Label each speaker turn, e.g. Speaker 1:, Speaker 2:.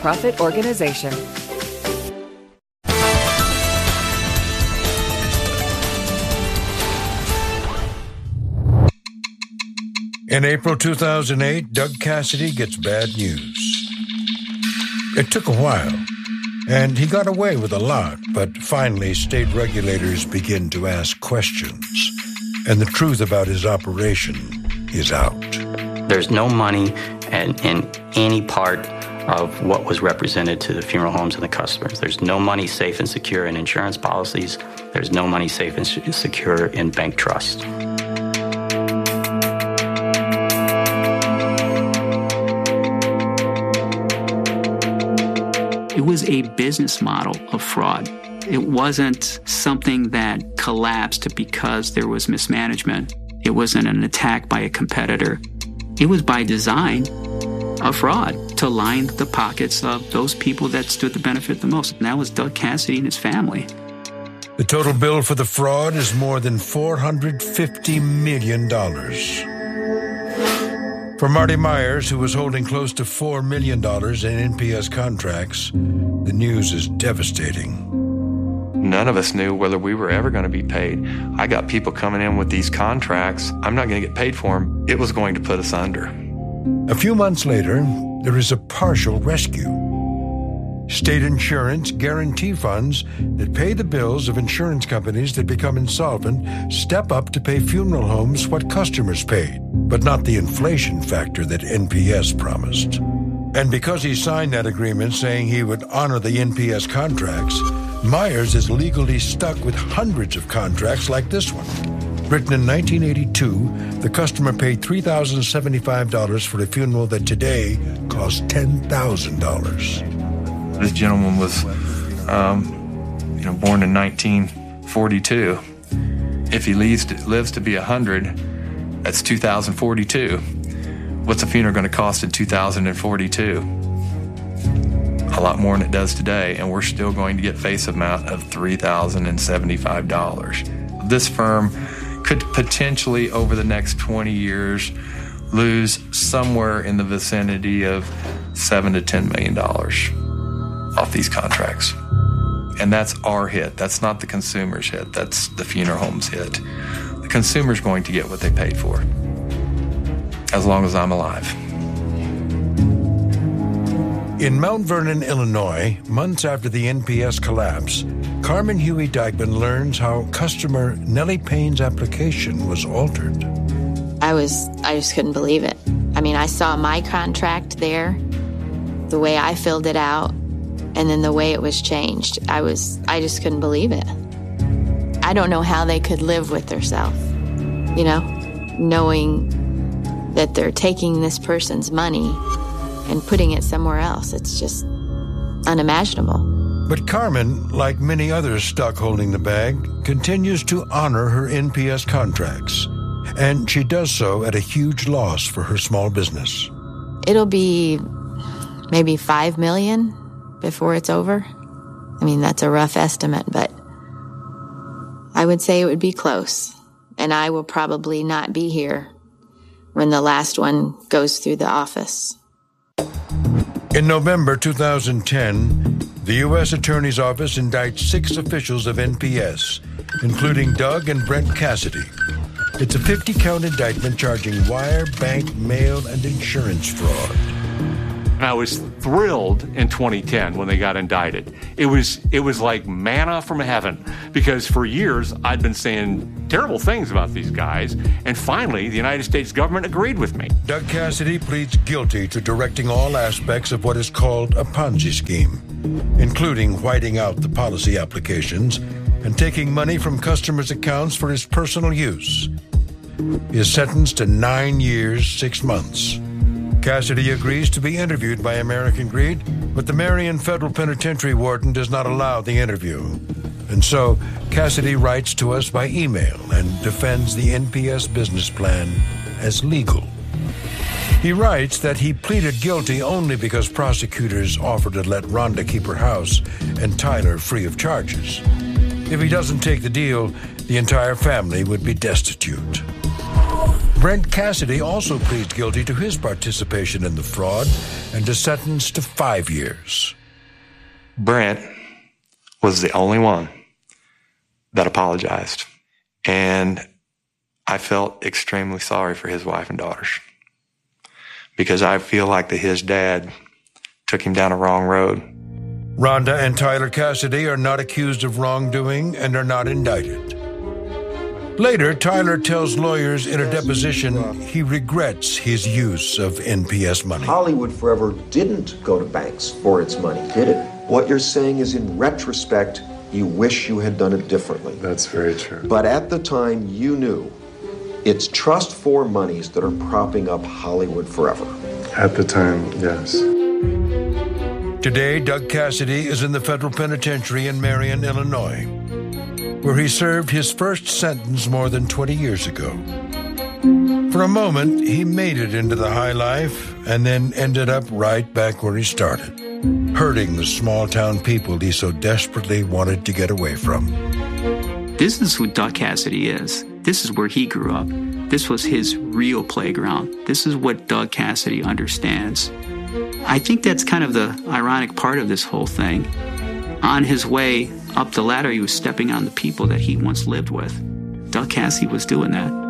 Speaker 1: nonprofit organization.
Speaker 2: In April 2008, Doug Cassidy gets bad news. It took a while, and he got away with a lot, but finally state regulators begin to ask questions, and the truth about his operation is out.
Speaker 3: There's no money in any part of what was represented to the funeral homes and the customers. There's no money safe and secure in insurance policies. There's no money safe and secure in bank trust.
Speaker 4: It was a business model of fraud. It wasn't something that collapsed because there was mismanagement. It wasn't an attack by a competitor. It was by design a fraud to line the pockets of those people that stood to benefit the most. And that was Doug Cassidy and his family.
Speaker 2: The total bill for the fraud is more than $450 million. For Marty Myers, who was holding close to $4 million in NPS contracts, the news is devastating.
Speaker 5: None of us knew whether we were ever going to be paid. I got people coming in with these contracts. I'm not going to get paid for them. It was going to put us under.
Speaker 2: A few months later, there is a partial rescue. State insurance guarantee funds that pay the bills of insurance companies that become insolvent step up to pay funeral homes what customers paid, but not the inflation factor that NPS promised. And because he signed that agreement saying he would honor the NPS contracts, Myers is legally stuck with hundreds of contracts like this one. Written in 1982, the customer paid $3,075 for a funeral that today costs $10,000.
Speaker 5: This gentleman was, born in 1942. If he lives to be 100, that's 2042. What's a funeral going to cost in 2042? A lot more than it does today, and we're still going to get face amount of $3,075. This firm could potentially, over the next 20 years, lose somewhere in the vicinity of $7 to $10 million off these contracts. And that's our hit. That's not the consumer's hit. That's the funeral home's hit. The consumer's going to get what they paid for, as long as I'm alive.
Speaker 2: In Mount Vernon, Illinois, months after the NPS collapse, Carmen Huey Dykeman learns how customer Nellie Payne's application was altered.
Speaker 6: I just couldn't believe it. I mean, I saw my contract there, the way I filled it out, and then the way it was changed. I just couldn't believe it. I don't know how they could live with themselves, knowing that they're taking this person's money and putting it somewhere else. It's just unimaginable.
Speaker 2: But Carmen, like many others stuck holding the bag, continues to honor her NPS contracts. And she does so at a huge loss for her small business.
Speaker 6: It'll be maybe $5 million before it's over. I mean, that's a rough estimate, but I would say it would be close. And I will probably not be here when the last one goes through the office.
Speaker 2: In November 2010, the U.S. Attorney's Office indicts 6 officials of NPS, including Doug and Brent Cassidy. It's a 50-count indictment charging wire, bank, mail, and insurance fraud.
Speaker 7: I was thrilled in 2010 when they got indicted. It was like manna from heaven, because for years I'd been saying terrible things about these guys, and finally the United States government agreed with me.
Speaker 2: Doug Cassidy pleads guilty to directing all aspects of what is called a Ponzi scheme, including whiting out the policy applications and taking money from customers' accounts for his personal use. He is sentenced to 9 years, 6 months. Cassidy agrees to be interviewed by American Greed, but the Marion Federal Penitentiary warden does not allow the interview. And so Cassidy writes to us by email and defends the NPS business plan as legal. He writes that he pleaded guilty only because prosecutors offered to let Rhonda keep her house and Tyler free of charges. If he doesn't take the deal, the entire family would be destitute. Brent Cassidy also pleads guilty to his participation in the fraud and is sentenced to 5 years.
Speaker 5: Brent was the only one that apologized. And I felt extremely sorry for his wife and daughters because I feel like that his dad took him down a wrong road.
Speaker 2: Rhonda and Tyler Cassidy are not accused of wrongdoing and are not indicted. Later, Tyler tells lawyers in a deposition he regrets his use of NPS money.
Speaker 1: Hollywood Forever didn't go to banks for its money, did it? What you're saying is, in retrospect, you wish you had done it differently.
Speaker 8: That's very true.
Speaker 1: But at the time, you knew it's trust for monies that are propping up Hollywood Forever.
Speaker 8: At the time, yes.
Speaker 2: Today, Doug Cassidy is in the federal penitentiary in Marion, Illinois, where he served his first sentence more than 20 years ago. For a moment, he made it into the high life and then ended up right back where he started, hurting the small-town people he so desperately wanted to get away from.
Speaker 4: This is who Doug Cassidy is. This is where he grew up. This was his real playground. This is what Doug Cassidy understands. I think that's kind of the ironic part of this whole thing. On his way up the ladder, he was stepping on the people that he once lived with. Doug Cassidy was doing that.